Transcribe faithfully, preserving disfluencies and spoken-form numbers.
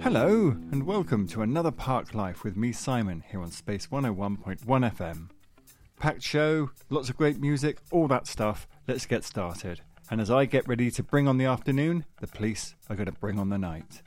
Hello, and welcome to another Park Life with me, Simon, here on Space one oh one point one F M. Packed show, lots of great music, all that stuff. Let's get started. And as I get ready to bring on the afternoon, the police are going to bring on the night.